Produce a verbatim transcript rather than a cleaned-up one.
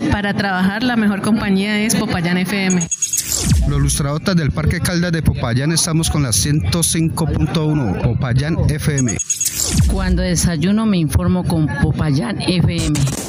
Para trabajar la mejor compañía es Popayán F M. Los lustradotas del Parque Caldas de Popayán estamos con la ciento cinco punto uno, Popayán F M. Cuando desayuno me informo con Popayán F M.